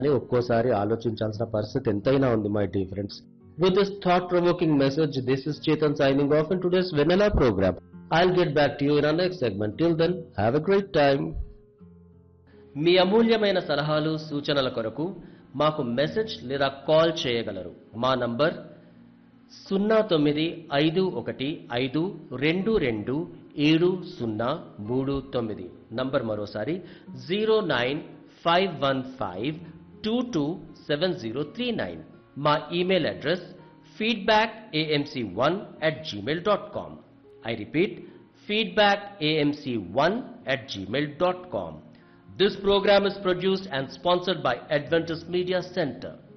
అని ఒక్కోసారి ఆలోచించాల్సిన పరిస్థితి ఎంతైనా ఉంది my dear friends. With this thought-provoking message, this is Chetan signing off in today's Vanilla program. I'll get back to you in our next segment. Till then, have a great time. మీ అమూల్యమైన సలహాలు సూచనల కొరకు మాకు message లేదా call చేయగలరు. మా number 0951522739. Number మరోసారి 09515227039. మా email address feedbackamc1@gmail.com. I repeat, feedbackamc1@gmail.com. This program is produced and sponsored by Adventist Media Center.